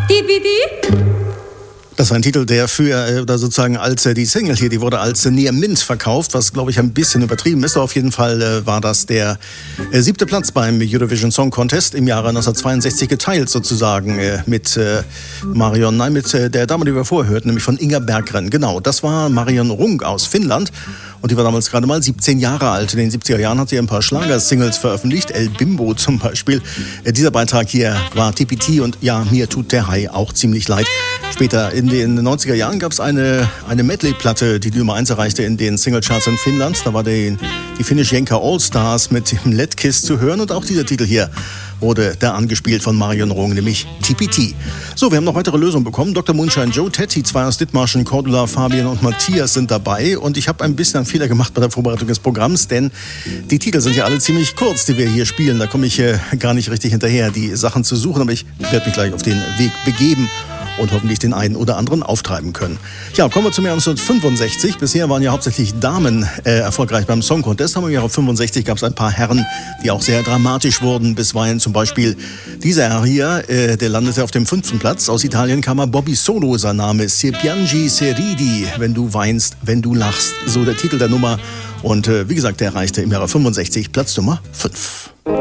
Tipidi? Das war ein Titel, der oder sozusagen als die Single hier, die wurde als Near Mint verkauft, was glaube ich ein bisschen übertrieben ist. Aber auf jeden Fall war das der 7. Platz beim Eurovision Song Contest im Jahre 1962 geteilt sozusagen mit der Dame, die wir vorher hörten, nämlich von Inga Berggren. Genau, das war Marion Rung aus Finnland. Und die war damals gerade mal 17 Jahre alt. In den 70er Jahren hat sie ein paar Schlagersingles veröffentlicht, El Bimbo zum Beispiel. Dieser Beitrag hier war TPT und ja, mir tut der Hai auch ziemlich leid. Später in den 90er Jahren gab es eine Medley-Platte, die Nummer 1 erreichte in den Singlecharts in Finnland. Da war die Finnish Jenka All-Stars mit dem Let Kiss zu hören und auch dieser Titel hier wurde da angespielt von Marion Rung, nämlich TPT. So, wir haben noch weitere Lösungen bekommen. Dr. Moonshine Joe, Tetti, 2 aus Dithmarschen, Cordula, Fabian und Matthias sind dabei. Und ich habe ein bisschen einen Fehler gemacht bei der Vorbereitung des Programms, denn die Titel sind ja alle ziemlich kurz, die wir hier spielen. Da komme ich gar nicht richtig hinterher, die Sachen zu suchen. Aber ich werde mich gleich auf den Weg begeben und hoffentlich den einen oder anderen auftreiben können. Ja, kommen wir zum Jahr 1965. Bisher waren ja hauptsächlich Damen erfolgreich beim Song Contest. Aber im Jahre 65 gab es ein paar Herren, die auch sehr dramatisch wurden. Bisweilen zum Beispiel dieser Herr hier, der landete auf dem 5. Platz. Aus Italien kam er Bobby Solo, sein Name. Se piangi, se ridi, wenn du weinst, wenn du lachst. So der Titel der Nummer. Und wie gesagt, der erreichte im Jahre 65 Platz Nummer 5.